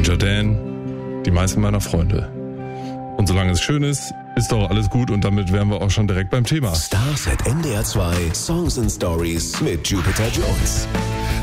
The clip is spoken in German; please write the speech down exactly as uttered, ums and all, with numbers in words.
Major Dan, die meisten meiner Freunde. Und solange es schön ist, ist doch alles gut und damit wären wir auch schon direkt beim Thema. Stars at N D R zwei, Songs and Stories mit Jupiter Jones.